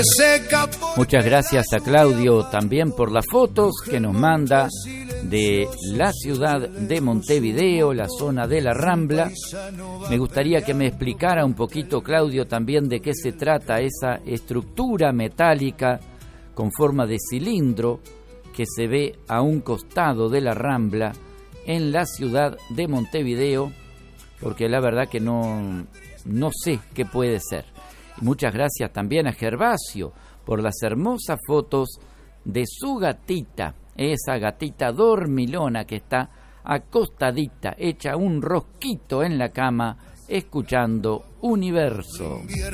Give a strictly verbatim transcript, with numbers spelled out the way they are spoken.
Muchas gracias a Claudio también por las fotos que nos manda de la ciudad de Montevideo, la zona de la Rambla. Me gustaría que me explicara un poquito, Claudio, también de qué se trata esa estructura metálica con forma de cilindro que se ve a un costado de la Rambla en la ciudad de Montevideo, porque la verdad que no, no sé qué puede ser. Y muchas gracias también a Gervasio por las hermosas fotos de su gatita, esa gatita dormilona que está acostadita, hecha un rosquito en la cama, escuchando Universo.